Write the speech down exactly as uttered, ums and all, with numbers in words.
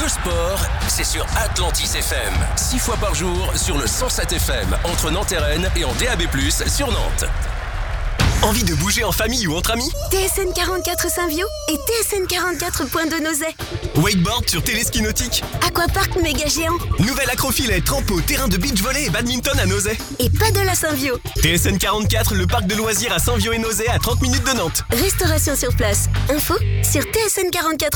Le sport, c'est sur Atlantis F M. Six fois par jour sur le cent sept F M, entre Nantes et Rennes et en D A B plus, sur Nantes. Envie de bouger en famille ou entre amis? T S N quarante-quatre Saint-Viau et T S N quarante-quatre Pointe de Nozay. Wakeboard sur téléski nautique. Aquapark méga géant. Nouvelle accrofilet, trampo, terrain de beach volley et badminton à Nozay. Et paddle à Saint-Viau. T S N quarante-quatre, le parc de loisirs à Saint-Viau et Nozay à trente minutes de Nantes. Restauration sur place. Info sur T S N quarante-quatre.